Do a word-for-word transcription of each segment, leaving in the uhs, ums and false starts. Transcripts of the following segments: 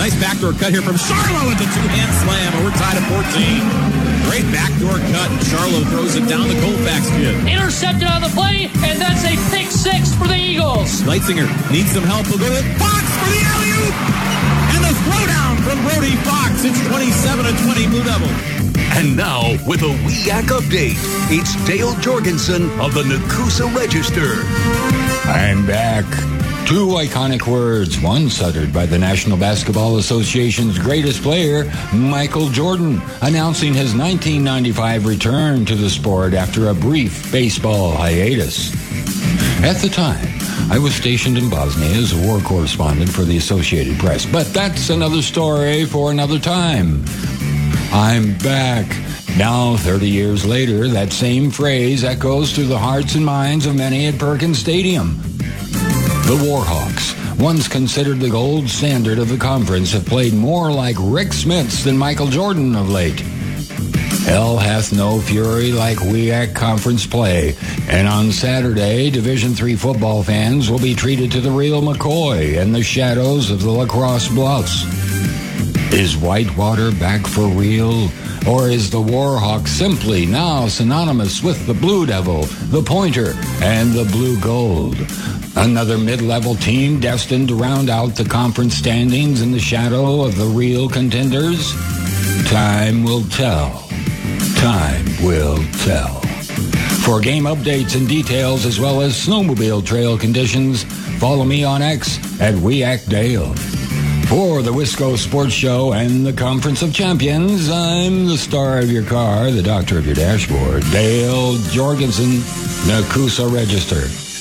Nice backdoor cut here from Charlo with the two-hand slam. And we're tied at fourteen. Great backdoor cut, and Charlo throws it down the Colfax kid. Intercepted on the play, and that's a pick six for the Eagles. Leitzinger needs some help. We'll go to Fox for the alley-oop. And the throwdown from Brody Fox. It's twenty-seven to twenty Blue Devils. And now, with a W E A C update, it's Dale Jorgensen of the Nakusa Register. I'm back. Two iconic words, once uttered by the National Basketball Association's greatest player, Michael Jordan, announcing his nineteen ninety-five return to the sport after a brief baseball hiatus. At the time, I was stationed in Bosnia as a war correspondent for the Associated Press, but that's another story for another time. I'm back. Now, thirty years later, that same phrase echoes through the hearts and minds of many at Perkins Stadium. The Warhawks, once considered the gold standard of the conference, have played more like Rick Smits than Michael Jordan of late. Hell hath no fury like W E A C conference play, and on Saturday, Division three football fans will be treated to the real McCoy and the shadows of the Lacrosse Bluffs. Is Whitewater back for real? Or is the Warhawk simply now synonymous with the Blue Devil, the Pointer, and the Blue Gold? Another mid-level team destined to round out the conference standings in the shadow of the real contenders? Time will tell. Time will tell. For game updates and details as well as snowmobile trail conditions, follow me on X at W E A C Dale. For the Wisco Sports Show and the Conference of Champions, I'm the star of your car, the doctor of your dashboard, Dale Jorgensen, Nakusa Register.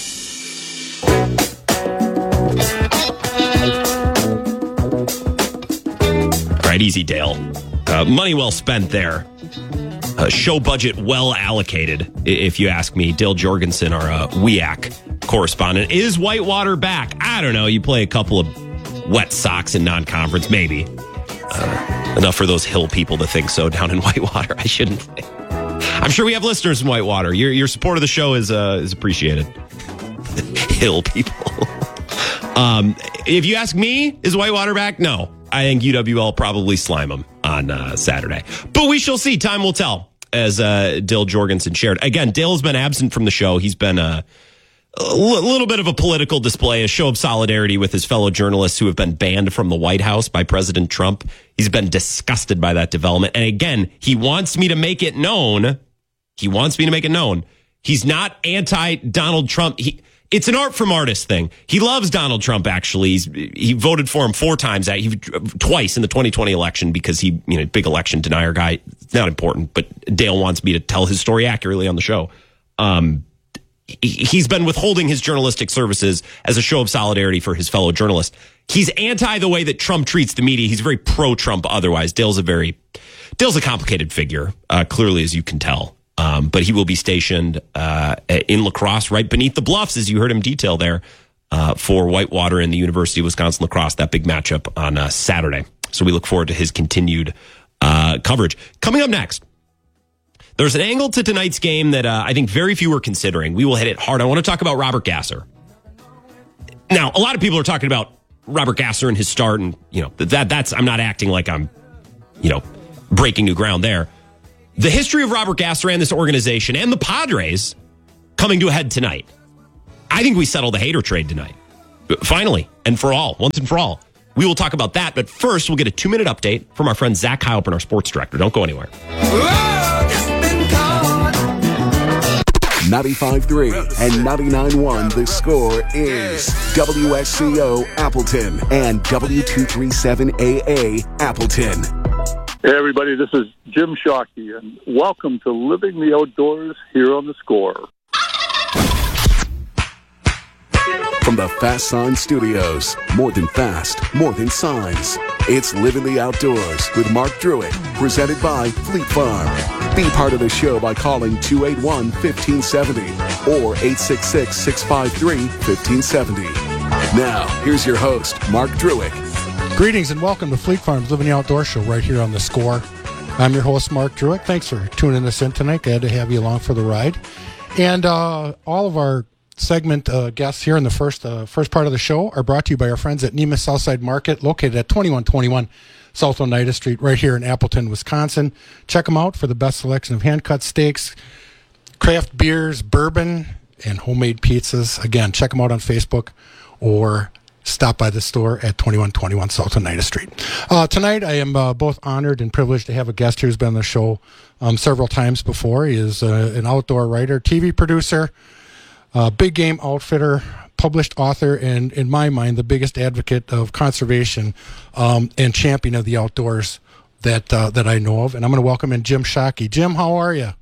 All right, easy, Dale. Uh, money well spent there. Uh, show budget well allocated, if you ask me. Dale Jorgensen, our uh, W E A C correspondent. Is Whitewater back? I don't know. You play a couple of Wet Sox in non-conference, maybe. Uh, enough for those Hill people to think so down in Whitewater. I shouldn't say. I'm sure we have listeners in Whitewater. Your your support of the show is uh, is appreciated. Hill people. um, if you ask me, is Whitewater back? No. I think U W L probably slime them on uh, Saturday. But we shall see. Time will tell, as uh, Dale Jorgensen shared. Again, Dale's been absent from the show. He's been uh, a l- little bit of a political display, a show of solidarity with his fellow journalists who have been banned from the White House by President Trump. He's been disgusted by that development. And again, he wants me to make it known. He wants me to make it known. He's not anti-Donald Trump. He... It's an art from artist thing. He loves Donald Trump, actually. He's, he voted for him four times, he, twice in the twenty twenty election because he, you know, big election denier guy. It's not important, but Dale wants me to tell his story accurately on the show. Um, he, he's been withholding his journalistic services as a show of solidarity for his fellow journalists. He's anti the way that Trump treats the media. He's very pro-Trump otherwise. Dale's a very, Dale's a complicated figure, uh, clearly, as you can tell. Um, but he will be stationed uh, in La Crosse, right beneath the Bluffs, as you heard him detail there, uh, for Whitewater and the University of Wisconsin La Crosse, that big matchup on uh, Saturday. So we look forward to his continued uh, coverage. Coming up next, there's an angle to tonight's game that uh, I think very few are considering. We will hit it hard. I want to talk about Robert Gasser. Now, a lot of people are talking about Robert Gasser and his start, and you know that that's. I'm not acting like I'm, you know, breaking new ground there. The history of Robert Gasser and this organization and the Padres coming to a head tonight. I think we settle the Hader trade tonight. Finally, and for all, once and for all. We will talk about that, but first we'll get a two-minute update from our friend Zach Heilprin, our sports director. Don't go anywhere. ninety-five three and ninety-nine point one The Score is W S C O Appleton and W two thirty-seven A A Appleton. Hey, everybody, this is Jim Shockey, and welcome to Living the Outdoors here on The Score. From the Fast Signs Studios, more than fast, more than signs. It's Living the Outdoors with Mark Druitt, presented by Fleet Farm. Be part of the show by calling two eight one, one five seven zero or eight six six, six five three, one five seven zero. Now, here's your host, Mark Druitt. Greetings and welcome to Fleet Farm's Living the Outdoors show right here on The Score. I'm your host, Mark Druitt. Thanks for tuning us in tonight. Glad to have you along for the ride. And uh, all of our segment uh, guests here in the first uh, first part of the show are brought to you by our friends at Nemus Southside Market, located at twenty-one twenty-one South Oneida Street, right here in Appleton, Wisconsin. Check them out for the best selection of hand-cut steaks, craft beers, bourbon, and homemade pizzas. Again, check them out on Facebook or stop by the store at twenty-one twenty-one South Oneida Street. Uh, tonight, I am uh, both honored and privileged to have a guest who's been on the show um, several times before. He is uh, an outdoor writer, T V producer, uh, big game outfitter, published author, and in my mind, the biggest advocate of conservation um, and champion of the outdoors that uh, that I know of. And I'm going to welcome in Jim Shockey. Jim, how are you?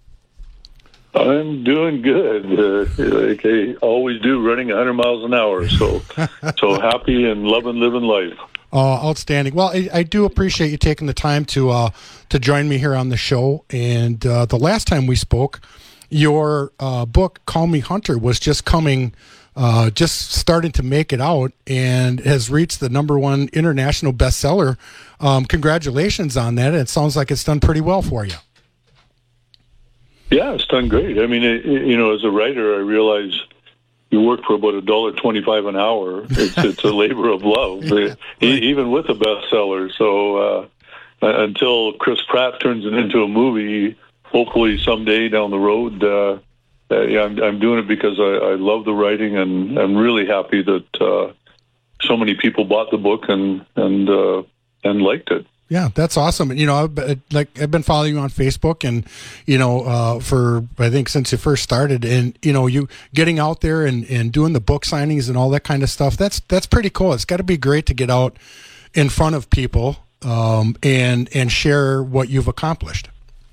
I'm doing good, uh, like I always do, running one hundred miles an hour. So, so happy and loving living life. Uh, outstanding. Well, I, I do appreciate you taking the time to uh, to join me here on the show. And uh, the last time we spoke, your uh, book "Call Me Hunter" was just coming, uh, just starting to make it out, and has reached the number one international bestseller. Um, congratulations on that! It sounds like it's done pretty well for you. Yeah, it's done great. I mean, it, you know, as a writer, I realize you work for about a dollar twenty-five an hour. It's it's a labor of love, yeah, right. Even with a bestseller. So uh, until Chris Pratt turns it into a movie, hopefully someday down the road, uh, uh, yeah, I'm, I'm doing it because I, I love the writing, and I'm really happy that uh, so many people bought the book and and uh, and liked it. Yeah, that's awesome. You know, I've, like I've been following you on Facebook, and you know, uh, for I think since you first started, and you know, you getting out there and, and doing the book signings and all that kind of stuff. That's that's pretty cool. It's got to be great to get out in front of people um, and and share what you've accomplished.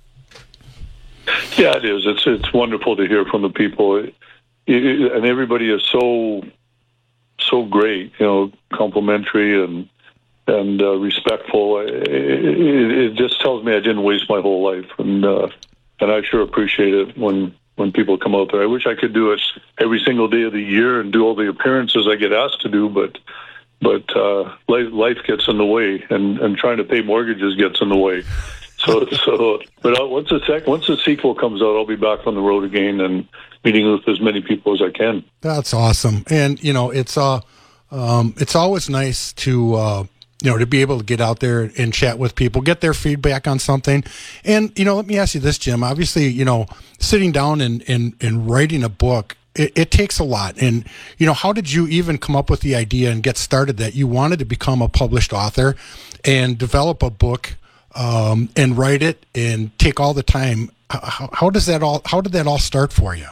Yeah, it is. It's it's wonderful to hear from the people, it, it, and everybody is so so great. You know, complimentary and. and uh, respectful. It, it, it just tells me I didn't waste my whole life, and uh, and I sure appreciate it when, when people come out there. I wish I could do it every single day of the year and do all the appearances I get asked to do, but but uh, life, life gets in the way, and, and trying to pay mortgages gets in the way. So so, but once the sec, once the sequel comes out, I'll be back on the road again and meeting with as many people as I can. That's awesome, and you know it's uh um, it's always nice to. Uh, You know, to be able to get out there and chat with people, get their feedback on something. And, you know, let me ask you this, Jim. Obviously, you know, sitting down and, and, and writing a book, it, it takes a lot. And, you know, how did you even come up with the idea and get started that you wanted to become a published author and develop a book um, and write it and take all the time? How, how does that all, how did that all start for you?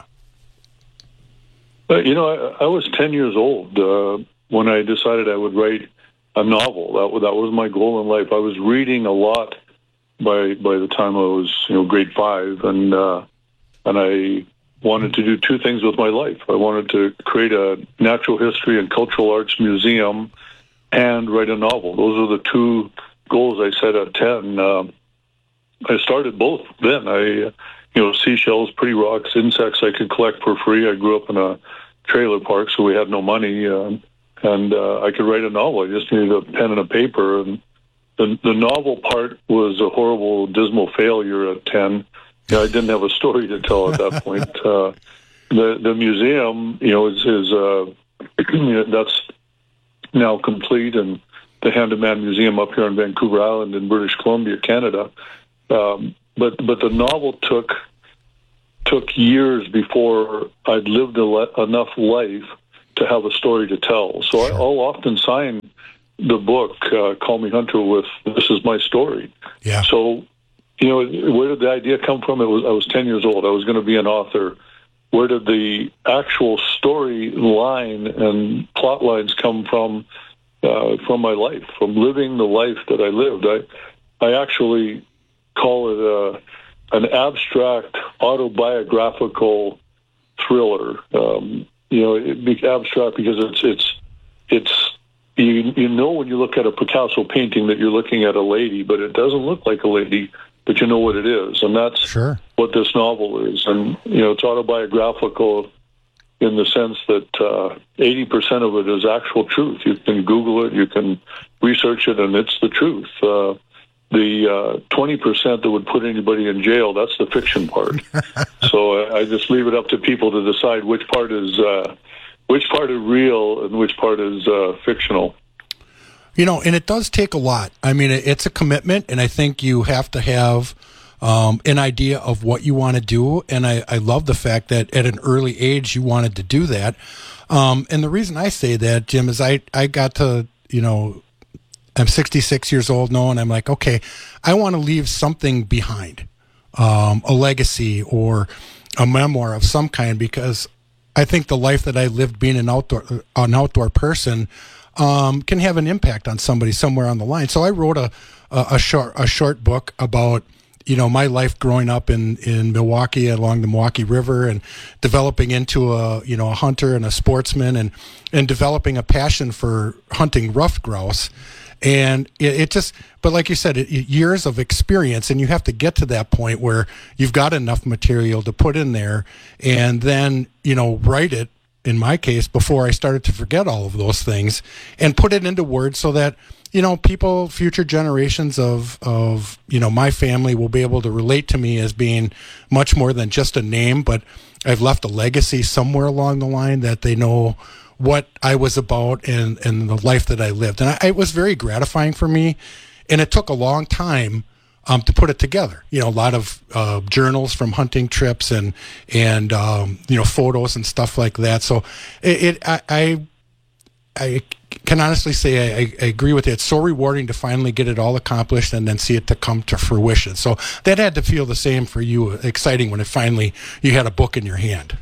Uh, you know, I, I was ten years old uh, when I decided I would write a novel. That that was my goal in life. I was reading a lot by by the time I was, you know, grade five, and uh, and I wanted to do two things with my life. I wanted to create a natural history and cultural arts museum and write a novel. Those are the two goals I set at ten. Uh, I started both then. I, you know, seashells, pretty rocks, insects I could collect for free. I grew up in a trailer park, so we had no money. Uh, And uh, I could write a novel. I just needed a pen and a paper. And the, the novel part was a horrible, dismal failure at ten. You know, I didn't have a story to tell at that point. Uh, the the museum, you know, is, is uh, you know, that's now complete, and the Hand of Man Museum up here on Vancouver Island in British Columbia, Canada. Um, but but the novel took took years before I'd lived a le- enough life to have a story to tell. So I, I'll often sign the book, uh, Call Me Hunter, with "This is my story." Yeah. So, you know, where did the idea come from? It was I was ten years old. I was going to be an author. Where did the actual story line and plot lines come from? Uh, from my life, from living the life that I lived. I, I actually call it a, an abstract autobiographical thriller. Um, You know, it be abstract because it's it's it's you you know when you look at a Picasso painting that you're looking at a lady, but it doesn't look like a lady, but you know what it is, and that's sure. what this novel is. And you know, it's autobiographical in the sense that uh, eighty percent of it is actual truth. You can Google it, you can research it, and it's the truth. Uh, the uh, twenty percent that would put anybody in jail, that's the fiction part. So I, I just leave it up to people to decide which part is uh, which part is real and which part is uh, fictional. You know, and it does take a lot. I mean, it's a commitment, and I think you have to have um, an idea of what you want to do. And I, I love the fact that at an early age you wanted to do that. Um, and the reason I say that, Jim, is I, I got to, you know, I'm sixty-six years old now, and I'm like, okay, I want to leave something behind, um, a legacy or a memoir of some kind, because I think the life that I lived being an outdoor an outdoor person um, can have an impact on somebody somewhere on the line. So I wrote a a, a short a short book about, you know, my life growing up in, in Milwaukee along the Milwaukee River, and developing into a, you know, a hunter and a sportsman, and, and developing a passion for hunting ruffed grouse. And it, it just, but like you said, it, it, years of experience, and you have to get to that point where you've got enough material to put in there, and then, you know, write it, in my case, before I started to forget all of those things, and put it into words so that, you know, people, future generations of, of, you know, my family will be able to relate to me as being much more than just a name, but I've left a legacy somewhere along the line that they know what I was about and, and the life that I lived. And I, it was very gratifying for me, and it took a long time um, to put it together. You know, a lot of uh, journals from hunting trips and, and um, you know, photos and stuff like that. So it, it I, I, I can honestly say I, I agree with it. It's so rewarding to finally get it all accomplished and then see it to come to fruition. So that had to feel the same for you, exciting when it finally, you had a book in your hand.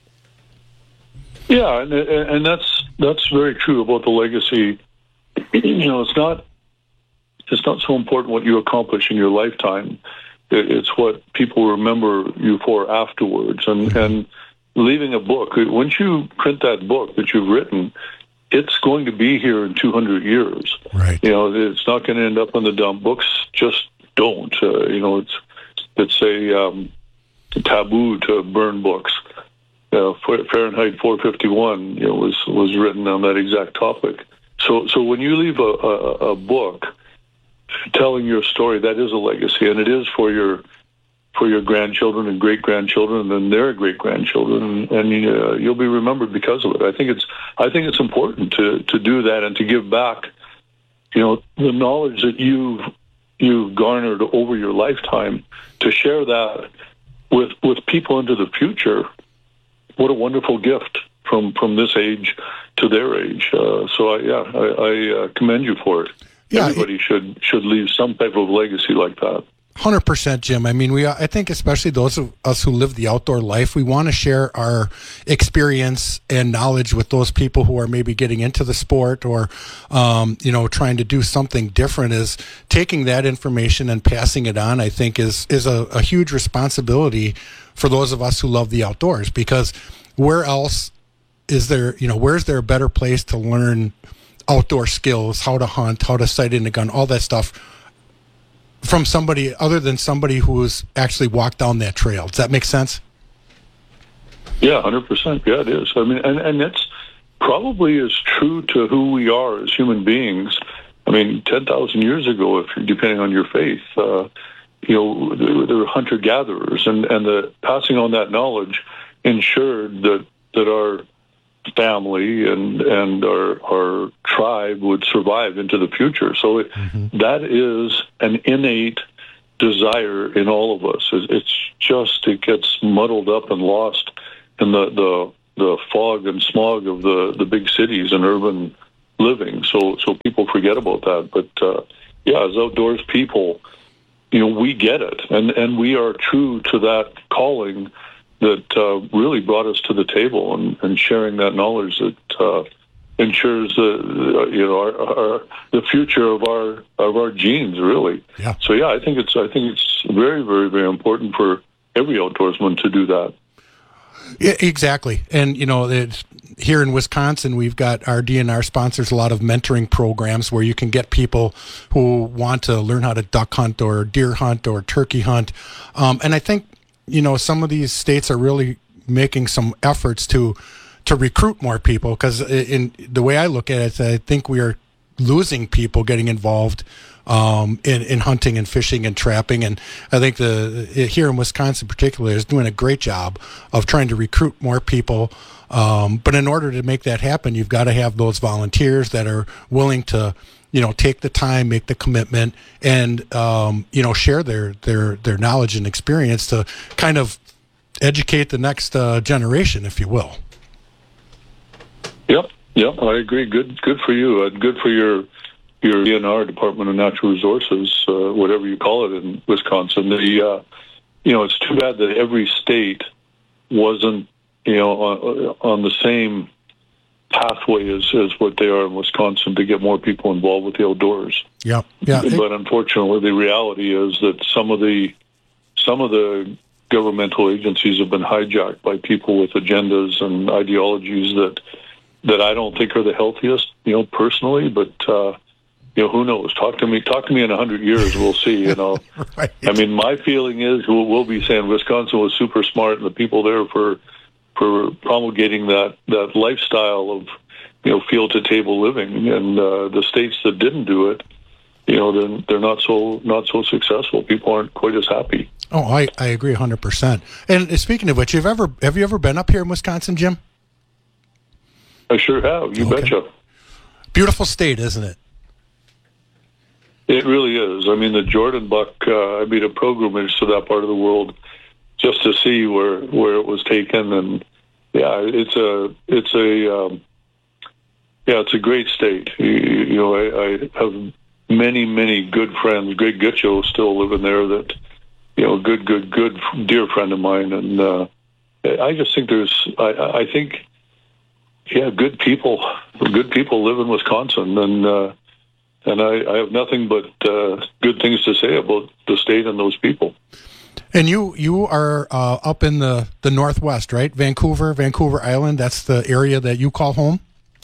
Yeah, and, and that's that's very true about the legacy. You know, it's not it's not so important what you accomplish in your lifetime. It's what people remember you for afterwards. And, mm-hmm. and leaving a book, once you print that book that you've written, it's going to be here in two hundred years. Right. You know, it's not going to end up in the dump. Books just don't. Uh, you know, it's it's a um, taboo to burn books. Uh, Fahrenheit four fifty-one, you know, was was written on that exact topic. So, so when you leave a, a, a book telling your story, that is a legacy, and it is for your for your grandchildren and great grandchildren, and then their great grandchildren, and, and uh, you'll be remembered because of it. I think it's I think it's important to to do that and to give back, you know, the knowledge that you've you've garnered over your lifetime, to share that with with people into the future. What a wonderful gift from, from this age to their age. Uh, so, I, yeah, I, I uh, commend you for it. Yeah, Everybody it, should should leave some type of legacy like that. one hundred percent, Jim. I mean, we. I think especially those of us who live the outdoor life, we want to share our experience and knowledge with those people who are maybe getting into the sport, or, um, you know, trying to do something different. Is taking that information and passing it on, I think, is is a, a huge responsibility for those of us who love the outdoors, because where else is there, you know, where's there a better place to learn outdoor skills, how to hunt, how to sight in a gun, all that stuff, from somebody other than somebody who has actually walked down that trail? Does that make sense? Yeah, one hundred percent. Yeah, it is. I mean, and, and that's probably as true to who we are as human beings. I mean, ten thousand years ago, if depending on your faith, uh, you know, they were hunter-gatherers, and, and the passing on that knowledge ensured that that our family and and our our tribe would survive into the future. So it, mm-hmm. that is an innate desire in all of us. It's just it gets muddled up and lost in the the, the fog and smog of the, the big cities and urban living. So so people forget about that. But uh, yeah, as outdoors people, you know, we get it, and and we are true to that calling that uh, really brought us to the table, and, and sharing that knowledge that uh, ensures the you know our, our, the future of our of our genes, really. Yeah. So yeah, I think it's I think it's very very very important for every outdoorsman to do that. Yeah, exactly, and you know, it's, here in Wisconsin, we've got our D N R sponsors a lot of mentoring programs where you can get people who want to learn how to duck hunt or deer hunt or turkey hunt, um, and I think, you know, some of these states are really making some efforts to to recruit more people, because in the way I look at it, I think we are losing people getting involved um, in, in hunting and fishing and trapping. And I think the here in Wisconsin particularly is doing a great job of trying to recruit more people. Um, but in order to make that happen, you've got to have those volunteers that are willing to, you know, take the time, make the commitment, and um, you know, share their their their knowledge and experience to kind of educate the next uh, generation, if you will. Yep, yep, I agree. Good, good for you. Uh, good for your your D N R, Department of Natural Resources, uh, whatever you call it in Wisconsin. The uh, you know, it's too bad that every state wasn't, you know, on, on the same pathway as, as what they are in Wisconsin to get more people involved with the outdoors. Yeah, yeah. But unfortunately, the reality is that some of the some of the governmental agencies have been hijacked by people with agendas and ideologies that that I don't think are the healthiest, you know, personally. But uh, you know, who knows? Talk to me. Talk to me in a hundred years. We'll see. You know, right. I mean, my feeling is we'll, we'll be saying Wisconsin was super smart, and the people there for for promulgating that that lifestyle of, you know, field to table living, and uh, the states that didn't do it, you know, they're they're not so not so successful. People aren't quite as happy. Oh, I, I agree one hundred percent. And speaking of which, you've ever have you ever been up here in Wisconsin, Jim? I sure have. You okay. betcha. Beautiful state, isn't it? It really is. I mean, the Jordan buck, uh, I made a pilgrimage to that part of the world just to see where, where it was taken. And yeah, it's a, it's a, um, yeah, it's a great state. You, you know, I, I have many, many good friends. Greg Gutcho still living there that, you know, good, good, good dear friend of mine. And uh, I just think there's, I, I think, yeah, good people, good people live in Wisconsin, and uh, and I, I have nothing but uh, good things to say about the state and those people. And you you are uh, up in the, the Northwest, right? Vancouver, Vancouver Island, that's the area that you call home?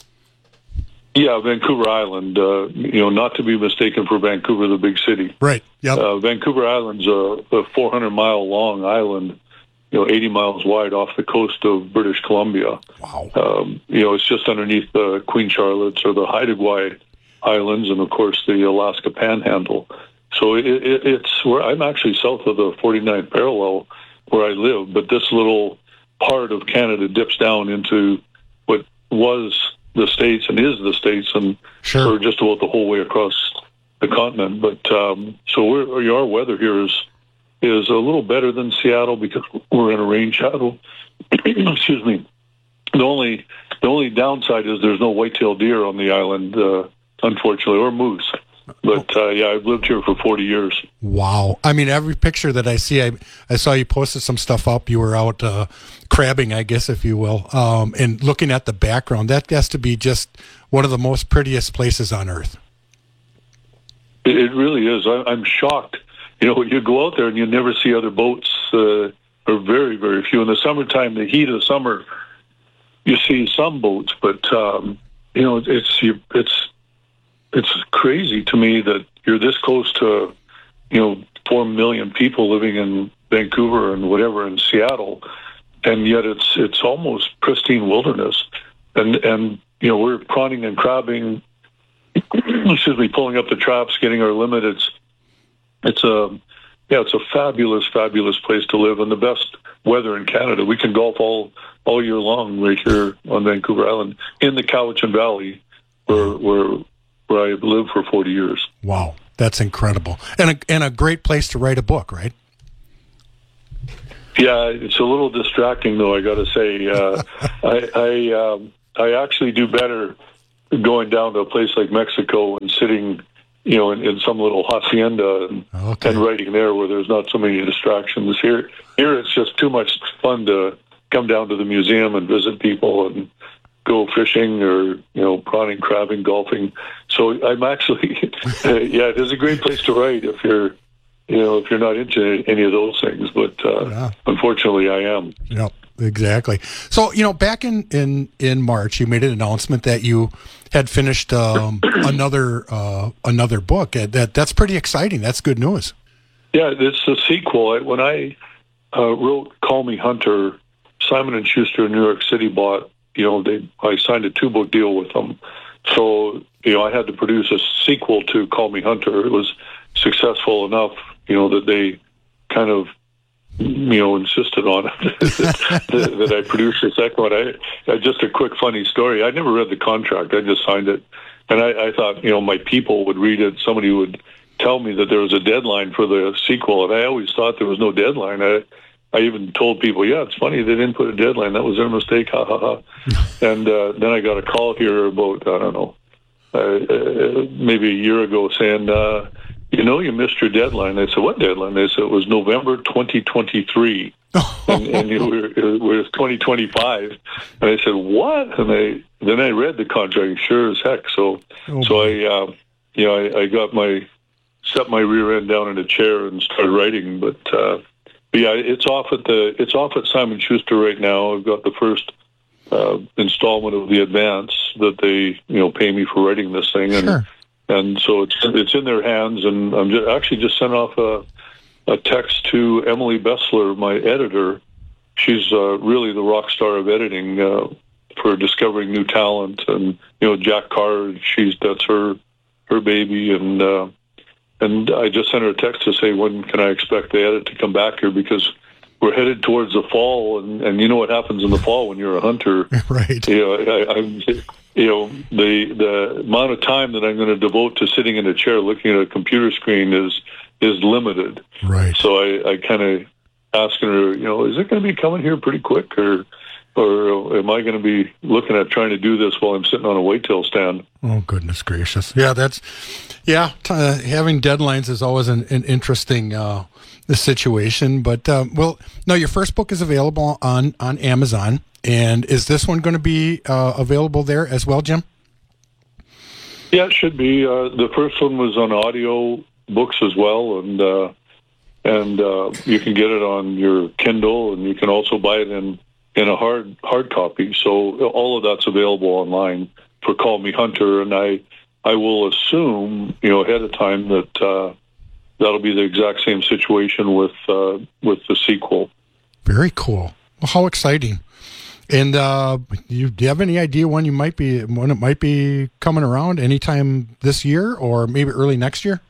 Yeah, Vancouver Island, uh, you know, not to be mistaken for Vancouver, the big city. Right, yep. Uh, Vancouver Island's a, a four hundred mile long island, you know, eighty miles wide off the coast of British Columbia. Wow. Um, you know, it's just underneath the Queen Charlotte's or the Haida Gwaii Islands, and of course the Alaska Panhandle. So it, it, it's where I'm actually south of the forty-ninth parallel where I live, but this little part of Canada dips down into what was the States and is the States, and sure. for just about the whole way across the continent. But um, so we're, our weather here is is a little better than Seattle because we're in a rain shadow. Excuse me. The only the only downside is there's no white-tailed deer on the island, uh, unfortunately, or moose. But uh, yeah, I've lived here for forty years. Wow! I mean, every picture that I see, I I saw you posted some stuff up. You were out uh, crabbing, I guess, if you will, um, and looking at the background. That has to be just one of the most prettiest places on earth. It, it really is. I, I'm shocked. You know, you go out there and you never see other boats, uh, or very, very few. In the summertime, the heat of summer, you see some boats, but um, you know, it's you, it's it's crazy to me that you're this close to, you know, four million people living in Vancouver and whatever in Seattle, and yet it's it's almost pristine wilderness, and and you know, we're prawning and crabbing. Excuse me, pulling up the traps, getting our limit. It's It's a, yeah, it's a fabulous, fabulous place to live, and the best weather in Canada. We can golf all, all year long right here on Vancouver Island in the Cowichan Valley, where where where I lived for forty years. Wow, that's incredible, and a and a great place to write a book, right? Yeah, it's a little distracting though. I got to say, uh, I I, um, I actually do better going down to a place like Mexico and sitting, you know, in, in some little hacienda and, okay. and writing there where there's not so many distractions. Here, here it's just too much fun to come down to the museum and visit people and go fishing or, you know, prawning, crabbing, golfing. So I'm actually, uh, yeah, it is a great place to write if you're, you know, if you're not into any of those things. But uh, yeah. Unfortunately, I am. Yep, exactly. So, you know, back in, in, in March, you made an announcement that you had finished um, another uh, another book. That that's pretty exciting. That's good news. Yeah, it's a sequel. When I uh, wrote "Call Me Hunter," Simon and Schuster in New York City bought. You know, they I signed a two book deal with them, so, you know, I had to produce a sequel to Call Me Hunter. It was successful enough, you know, that they kind of, you know, insisted on it, that, that I produced the second one. I, I, just a quick funny story. I never read the contract. I just signed it. And I, I thought, you know, my people would read it. Somebody would tell me that there was a deadline for the sequel. And I always thought there was no deadline. I, I even told people, yeah, it's funny, they didn't put a deadline. That was their mistake. Ha, ha, ha. And uh, then I got a call here about, I don't know, uh, uh, maybe a year ago saying, uh, you know, you missed your deadline. I said, what deadline? They said, it was November twenty twenty-three. and and you know, we're, we're twenty twenty-five. And I said, what? And I, then I read the contract, sure as heck. So, oh, so I, uh, you know, I, I got my, set my rear end down in a chair and started writing. But, uh, but yeah, it's off at the, it's off at Simon Schuster right now. I've got the first uh, installment of the advance that they, you know, pay me for writing this thing. And, sure. And so it's it's in their hands, and I'm just, actually just sent off a, a text to Emily Bessler, my editor. She's uh, really the rock star of editing uh, for discovering new talent, and you know Jack Carr. She's that's her her baby, and uh, and I just sent her a text to say when can I expect the edit to come back here, because we're headed towards the fall, and, and you know what happens in the fall when you're a hunter, right? You know, I, I'm. You know, the the amount of time that I'm going to devote to sitting in a chair looking at a computer screen is is limited. Right. So I, I kind of asking her, you know, is it going to be coming here pretty quick, or or am I going to be looking at trying to do this while I'm sitting on a whitetail stand? Oh, goodness gracious. Yeah, that's, yeah, t- uh, having deadlines is always an, an interesting uh, situation. But, uh, well, no, your first book is available on, on Amazon. And is this one going to be uh, available there as well, Jim? Yeah, it should be. Uh, the first one was on audio books as well, and uh, and uh, you can get it on your Kindle, and you can also buy it in, in a hard hard copy. So all of that's available online for Call Me Hunter, and I I will assume, you know, ahead of time that uh, that'll be the exact same situation with uh, with the sequel. Very cool. Well, how exciting! And uh, you, do you have any idea when you might be when it might be coming around? Anytime this year, or maybe early next year?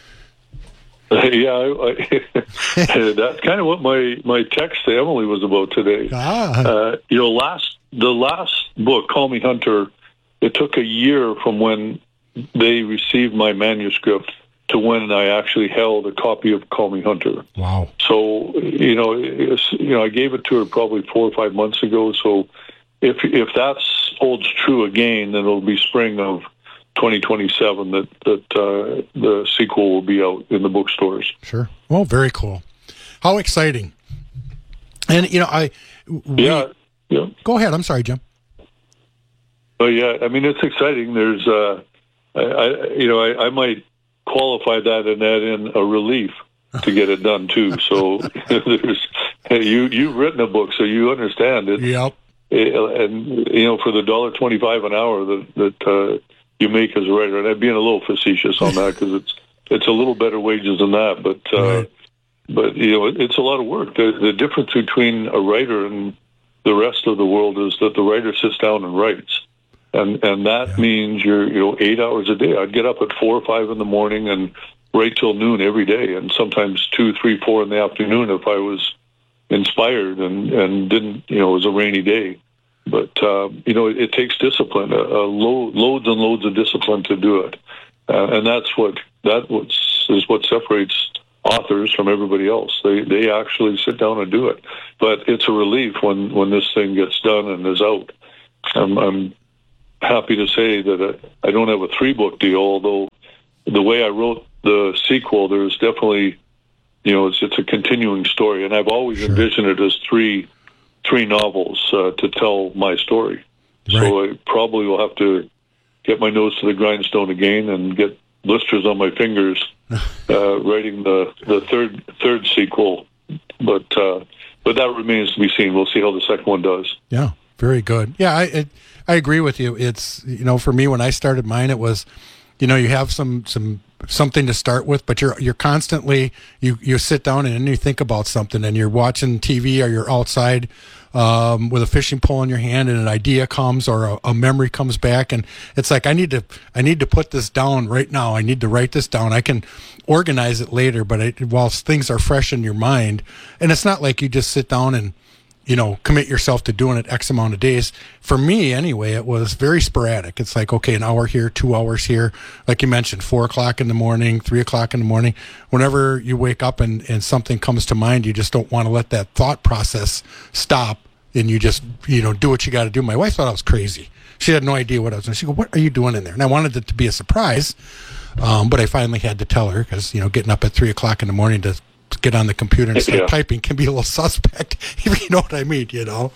Uh, yeah, I, I, that's kind of what my, my text to Emily was about today. Ah. Uh, you know, last the last book, Call Me Hunter, it took a year from when they received my manuscript to when I actually held a copy of Call Me Hunter. Wow. So, you know, it's, you know, I gave it to her probably four or five months ago. So if if that holds true again, then it'll be spring of twenty twenty-seven that, that uh, the sequel will be out in the bookstores. Sure. Well, very cool. How exciting. And, you know, I... We, yeah. Yeah. Go ahead. I'm sorry, Jim. Oh, yeah. I mean, it's exciting. There's, uh, I, I, you know, I, I might qualify that and add in a relief to get it done too. So there's, you you've written a book, so you understand it. Yep. And you know, for the dollar twenty-five an hour that that uh, you make as a writer, and I'm being a little facetious on that because it's it's a little better wages than that, but uh, right. but you know, it, it's a lot of work. The, the difference between a writer and the rest of the world is that the writer sits down and writes. And and that yeah. means you're you know eight hours a day. I'd get up at four or five in the morning and write till noon every day, and sometimes two, three, four in the afternoon if I was inspired and, and didn't you know it was a rainy day. But uh, you know it, it takes discipline, a, a load, loads and loads of discipline to do it, uh, and that's what that what's, is what separates authors from everybody else. They they actually sit down and do it. But it's a relief when when this thing gets done and is out. I'm, I'm happy to say that I don't have a three-book deal, although the way I wrote the sequel, there's definitely, you know, it's it's a continuing story, and I've always sure. envisioned it as three three novels uh, to tell my story. Right. So I probably will have to get my nose to the grindstone again and get blisters on my fingers uh, writing the, the third third sequel, but uh, but that remains to be seen. We'll see how the second one does. Yeah, very good. Yeah, I it, I agree with you. It's, you know, for me, when I started mine, it was, you know, you have some some something to start with, but you're you're constantly you you sit down and then you think about something, and you're watching T V or you're outside um, with a fishing pole in your hand, and an idea comes or a, a memory comes back, and it's like I need to I need to put this down right now. I need to write this down. I can organize it later, but it, while things are fresh in your mind, and it's not like you just sit down and, you know, commit yourself to doing it X amount of days. For me, anyway, it was very sporadic. It's like, okay, an hour here, two hours here. Like you mentioned, four o'clock in the morning, three o'clock in the morning. Whenever you wake up and, and something comes to mind, you just don't want to let that thought process stop, and you just, you know, do what you got to do. My wife thought I was crazy. She had no idea what I was doing. She go, "What are you doing in there?" And I wanted it to be a surprise, um, but I finally had to tell her because, you know, getting up at three o'clock in the morning to get on the computer and start yeah. typing can be a little suspect, if you know what I mean, you know?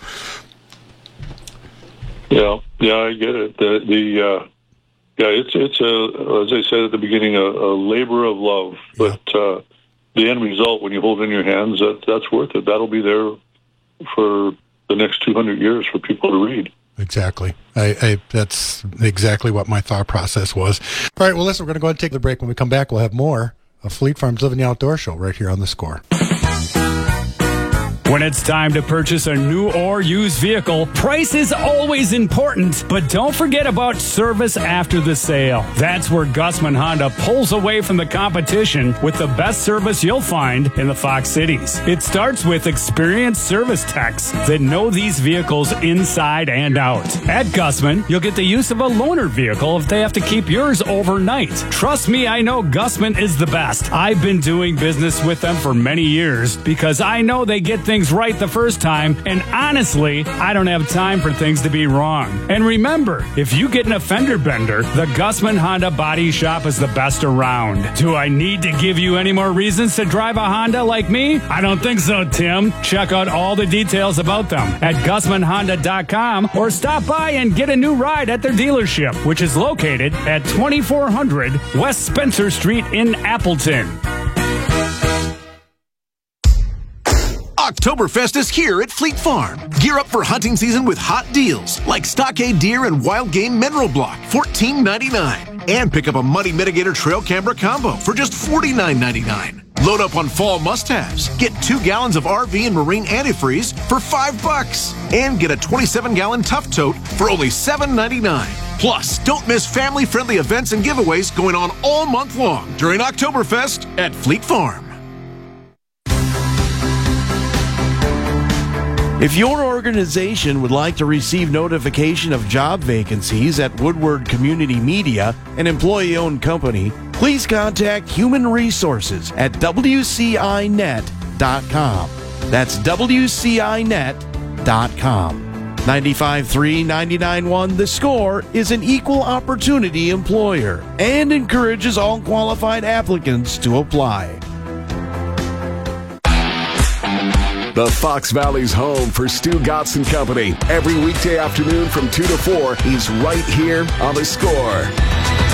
Yeah, yeah, I get it. The, the uh, yeah, it's, it's a, as I said at the beginning, a, a labor of love, Yeah. but uh, the end result, when you hold it in your hands, that that's worth it. That'll be there for the next two hundred years for people to read. Exactly. I, I that's exactly what my thought process was. All right, well, listen, we're going to go ahead and take the break. When we come back, we'll have more of Fleet Farm's Living the Outdoor Show right here on The Score. When it's time to purchase a new or used vehicle, price is always important, but don't forget about service after the sale. That's where Gussman Honda pulls away from the competition with the best service you'll find in the Fox Cities. It starts with experienced service techs that know these vehicles inside and out. At Gussman, you'll get the use of a loaner vehicle if they have to keep yours overnight. Trust me, I know Gussman is the best. I've been doing business with them for many years because I know they get things right the first time, and honestly, I don't have time for things to be wrong. And remember, if you get an offender bender, the Gussman Honda Body Shop is the best around. Do I need to give you any more reasons to drive a Honda like me? I don't think so, Tim. Check out all the details about them at Gussman Honda dot com or stop by and get a new ride at their dealership, which is located at twenty-four hundred West Spencer Street in Appleton. Oktoberfest is here at Fleet Farm. Gear up for hunting season with hot deals like Stockade Deer and Wild Game Mineral Block, fourteen ninety-nine. And pick up a Muddy Mitigator Trail Camera Combo for just forty-nine ninety-nine. Load up on fall must-haves. Get two gallons of R V and marine antifreeze for five bucks. And get a twenty-seven gallon Tough Tote for only seven ninety-nine. Plus, don't miss family-friendly events and giveaways going on all month long during Oktoberfest at Fleet Farm. If your organization would like to receive notification of job vacancies at Woodward Community Media, an employee-owned company, please contact Human Resources at W C I net dot com. That's W C I net dot com. ninety-five three, ninety-nine one The Score is an equal opportunity employer and encourages all qualified applicants to apply. The Fox Valley's home for Stu Gotts and Company. Every weekday afternoon from two to four, he's right here on The Score.